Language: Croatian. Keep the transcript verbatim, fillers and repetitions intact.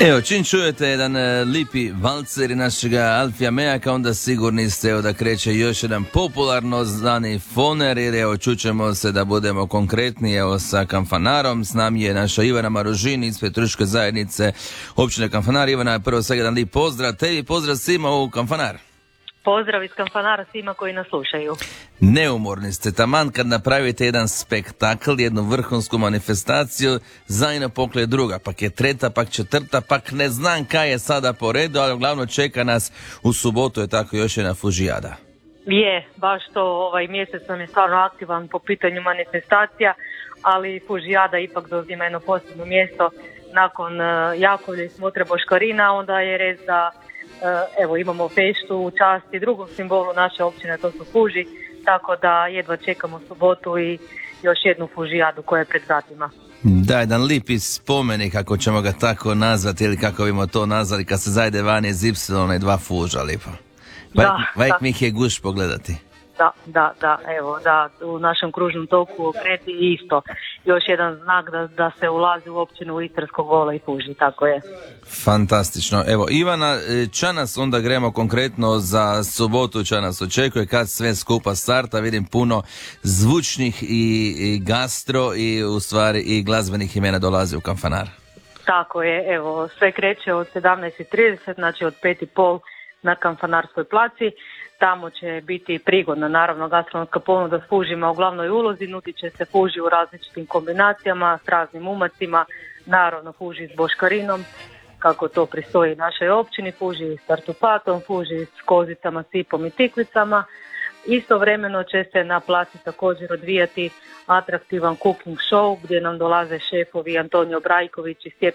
Evo, čim čujete jedan e, lipi valcer i našega Alfija Mejaka, onda sigurni ste evo, da kreće još jedan popularno znani foner, jer evo čućemo se da budemo konkretni evo sa Kanfanarom. S nami je naša Ivana Maružin iz Petruške zajednice općine Kanfanar. Ivana, prvo svega jedan lip pozdrav, tebi pozdrav svima u Kanfanar. Pozdrav iz Kanfanara svima koji nas slušaju. Neumorni ste, taman kad napravite jedan spektakl, jednu vrhunsku manifestaciju, zajedno poklje druga, pak je treta, pak četvrta, pak ne znam kaj je sada po redu, ali uglavnom čeka nas u subotu je tako još jedna fužijada. Je, baš to ovaj mjesec nam je stvarno aktivan po pitanju manifestacija, ali fužijada ipak zauzima jedno posebno mjesto nakon uh, Jakovlja i smotre boškarina, onda je red da evo imamo feštu u časti drugom simbolu naše općine, to su fuži, tako da jedva čekamo subotu i još jednu fužijadu koja je pred vratima. Da, jedan lipi spomenik, ako ćemo ga tako nazvati ili kako bimo to nazvali, kad se zajde van iz Ipsilona i dva fuža lipa. Vajk mi ih je guš pogledati. Da, da, da, evo, da, u našem kružnom toku Kreti isto. Još jedan znak da, da se ulazi u općinu Istarskog gola i fuži, tako je. Fantastično. Evo, Ivana, ča nas onda gremo konkretno za subotu, ča nas očekuje, kad sve skupa starta, vidim puno zvučnih i, i gastro i u stvari i glazbenih imena dolazi u Kanfanar. Tako je, evo, sve kreće od sedamnaest i trideset, znači od pet i pol na Kanfanarskoj placi. Tamo će biti prigodna, naravno, gastronomska ponuda s fužima u glavnoj ulozi, nutit će se fuži u različitim kombinacijama, s raznim umacima, naravno fuži s boškarinom, kako to pristoji našoj općini, fuži s tartupatom, fuži s kozicama, sipom i tikvicama. Istovremeno će se na placi također odvijati atraktivan cooking show gdje nam dolaze šefovi Antonio Brajković i Stjepan